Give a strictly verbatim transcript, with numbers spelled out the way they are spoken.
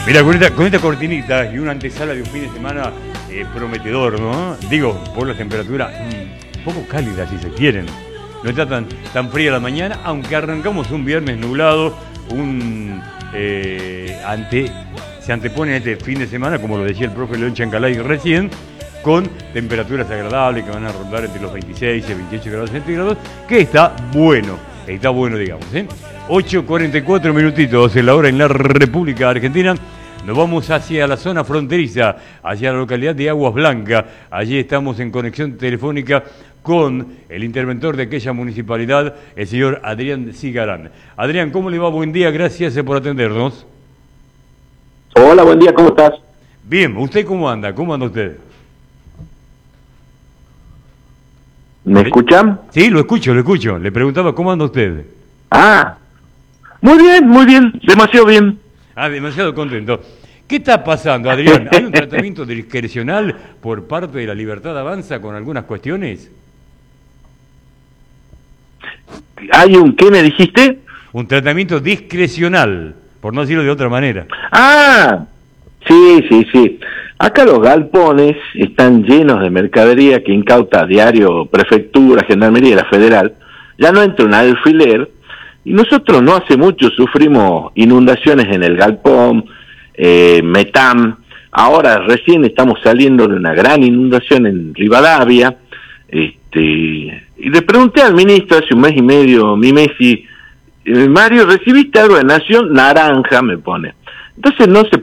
Mira, con esta, con esta cortinita y una antesala de un fin de semana eh, prometedor, ¿no? Digo, por las temperaturas mmm, un poco cálidas si se quieren. No está tan, tan fría la mañana, aunque arrancamos un viernes nublado, un eh, ante, se antepone este fin de semana, como lo decía el profe León Chancalay recién, con temperaturas agradables que van a rondar entre los veintiséis y veintiocho grados centígrados, que está bueno, está bueno digamos, ¿eh? ocho cuarenta y cuatro minutitos en la hora en la República Argentina. Nos vamos hacia la zona fronteriza, hacia la localidad de Aguas Blancas. Allí estamos en conexión telefónica con el interventor de aquella municipalidad, el señor Adrián Cigarán. Adrián, ¿cómo le va? Buen día, gracias por atendernos. Hola, buen día, ¿cómo estás? Bien, ¿usted cómo anda? ¿Cómo anda usted? ¿Me escuchan? Sí, lo escucho, lo escucho. Le preguntaba, ¿cómo anda usted? Ah, muy bien, muy bien, demasiado bien. Ah, demasiado contento. ¿Qué está pasando, Adrián? ¿Hay un tratamiento discrecional por parte de la Libertad Avanza con algunas cuestiones? ¿Hay un qué me dijiste? Un tratamiento discrecional, por no decirlo de otra manera. Ah, sí, sí, sí. Acá los galpones están llenos de mercadería que incauta a diario Prefectura, Gendarmería y la Federal. Ya no entra un alfiler. Y nosotros no hace mucho sufrimos inundaciones en el galpón, eh, Metam. Ahora recién estamos saliendo de una gran inundación en Rivadavia. Este, y le pregunté al ministro hace un mes y medio, mi Messi, eh, Mario, ¿recibiste algo de Nación? Naranja, me pone. Entonces no se